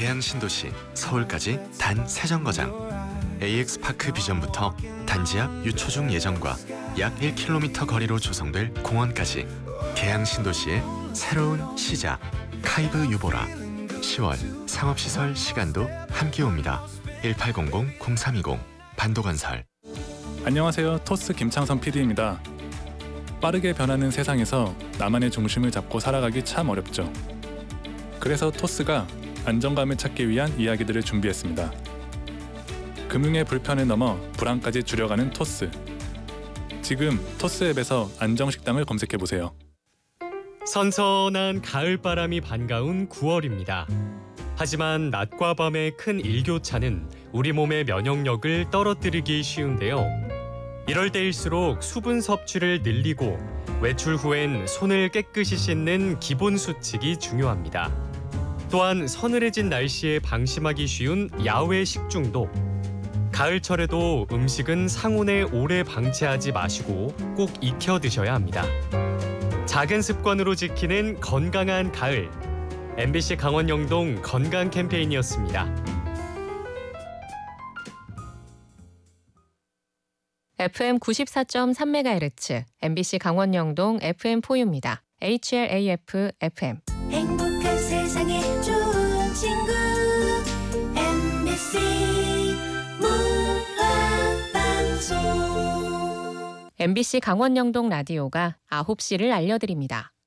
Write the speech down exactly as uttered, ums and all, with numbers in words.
계양 신도시 서울까지 단 세 정거장. 에이엑스파크 비전부터 단지 앞 유초중 예정과 약 일 킬로미터 거리로 조성될 공원까지 계양 신도시의 새로운 시작. 카이브 유보라. 시월 상업시설 시간도 함께 옵니다. 일팔공공 공삼이공 반도건설. 안녕하세요. 토스 김창선 피디입니다. 빠르게 변하는 세상에서 나만의 중심을 잡고 살아가기 참 어렵죠. 그래서 토스가 안정감을 찾기 위한 이야기들을 준비했습니다. 금융의 불편을 넘어 불안까지 줄여가는 토스. 지금 토스 앱에서 안정식당을 검색해보세요. 선선한 가을바람이 반가운 구월입니다. 하지만 낮과 밤의 큰 일교차는 우리 몸의 면역력을 떨어뜨리기 쉬운데요. 이럴 때일수록 수분 섭취를 늘리고 외출 후엔 손을 깨끗이 씻는 기본 수칙이 중요합니다. 또한 서늘해진 날씨에 방심하기 쉬운 야외 식중독. 가을철에도 음식은 상온에 오래 방치하지 마시고 꼭 익혀 드셔야 합니다. 작은 습관으로 지키는 건강한 가을. 엠비씨 강원영동 건강 캠페인이었습니다. 에프엠 구십사 점 삼 메가헤르츠 엠비씨 강원영동 에프엠포유입니다. 에이치엘에이에프 에프엠. 행복한 세상에 좋은 친구 엠비씨 문화방송. 엠비씨 강원영동 라디오가 아홉 시를 알려드립니다.